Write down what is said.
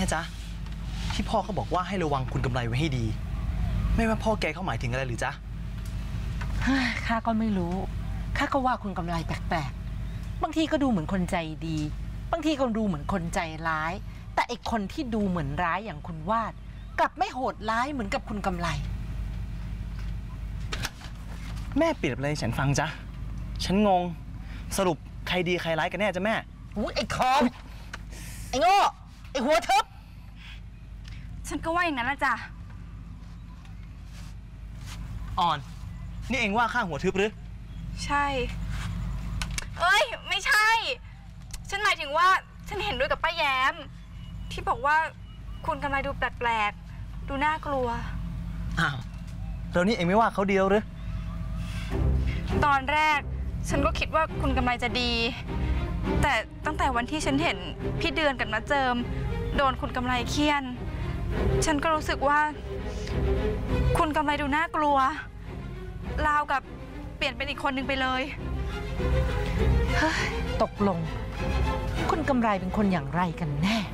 จ๊ะที่พ่อเขาบอกว่าให้ระวังคุณกำไรไว้ให้ดีไม่ว่าพ่อแกเขาหมายถึงอะไรหรือจ๊ะข้าก็ไม่รู้ข้าก็ว่าคุณกำไรแปลกๆบางทีก็ดูเหมือนคนใจดีบางทีก็ดูเหมือนคนใจร้ายแต่ไอคนที่ดูเหมือนร้ายอย่างคุณวาดกลับไม่โหดร้ายเหมือนกับคุณกำไรแม่เปรียบอะไรฉันฟังจ๊ะฉันงงสรุปใครดีใครร้ายกันแน่จ๊ะแม่อุ้ยไอ้คอมไอ้โง่ไอ้หัวทึบฉันก็ว่าอย่างนั้นละจ้ะอ่อนนี่เองว่าข้าหัวทึบหรือใช่เอ้ยไม่ใช่ฉันหมายถึงว่าฉันเห็นด้วยกับป้าแย้มที่บอกว่าคุณกำไรดูแปลกๆดูน่ากลัวอ้าวแล้วนี่เองไม่ว่าเขาเดียวหรือตอนแรกฉันก็คิดว่าคุณกำไรจะดีแต่ตั้งแต่วันที่ฉันเห็นพี่เดือนกับน้าเจิมโดนคุณกำไรเคี่ยนฉันก็รู้สึกว่าคุณกำไรดูน่ากลัวราวกับเปลี่ยนเป็นอีกคนนึงไปเลยตกลงคุณกำไรเป็นคนอย่างไรกันแน่